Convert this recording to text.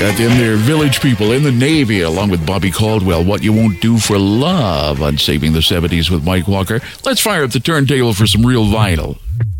At the end there, Village People in the Navy, along with Bobby Caldwell, What You Won't Do for Love on Saving the 70s with Mike Walker. Let's fire up the turntable for some real vinyl.